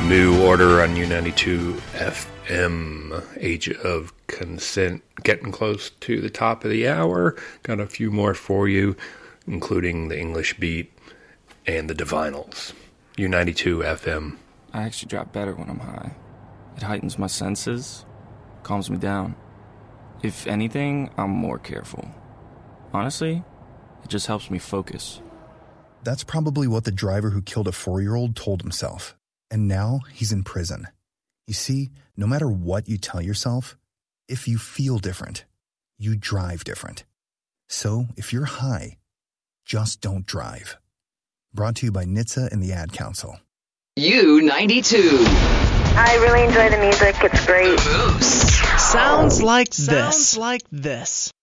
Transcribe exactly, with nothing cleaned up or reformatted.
New Order on U ninety-two F M. Age of Consent. Getting close to the top of the hour. Got a few more for you, including the English Beat and the Divinals. U ninety-two F M. I actually drop better when I'm high. It heightens my senses, calms me down. If anything, I'm more careful. Honestly, it just helps me focus. That's probably what the driver who killed a four-year-old told himself. And now he's in prison. You see, no matter what you tell yourself, if you feel different, you drive different. So if you're high, just don't drive. Brought to you by N H T S A and the Ad Council. U ninety-two. I really enjoy the music. It's great. The Moose. Sounds like Sounds this. like this.